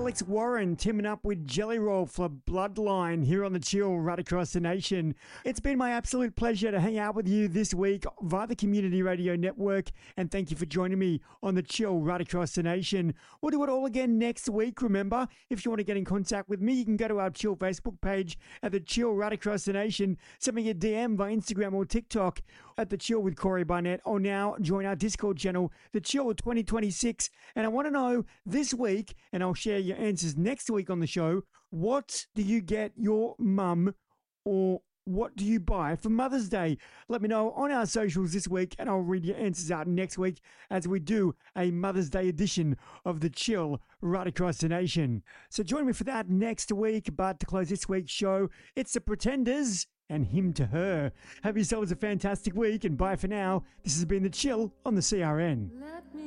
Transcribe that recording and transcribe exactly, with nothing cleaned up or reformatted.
Alex Warren teaming up with Jelly Roll for Bloodline here on the Chill right across the nation. It's been my absolute pleasure to hang out with you this week via the Community Radio Network, and thank you for joining me on the Chill right across the nation. We'll do it all again next week. Remember, if you want to get in contact with me, you can go to our Chill Facebook page at the Chill right across the nation. Send me a D M via Instagram or TikTok at the Chill with Corey Barnett, or now join our Discord channel, the Chill twenty twenty-six. And I want to know this week, and I'll share your answers next week on the show, what do you get your mum, or what do you buy for Mother's Day? Let me know on our socials this week, and I'll read your answers out next week as we do a Mother's Day edition of the Chill right across the nation. So join me for that next week. But to close this week's show, it's the Pretenders and Him to Her. Have yourselves a fantastic week, and bye for now. This has been the Chill on the C R N.